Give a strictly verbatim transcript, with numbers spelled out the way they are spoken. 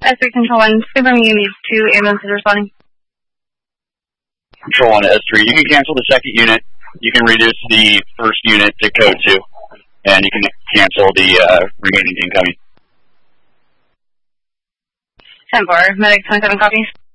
S three Control one, confirming you need two ambulances responding. Control one to S three. You can cancel the second unit. You can reduce the first unit to code two. And you can cancel the uh, remaining incoming. ten four, medic twenty-seven copies.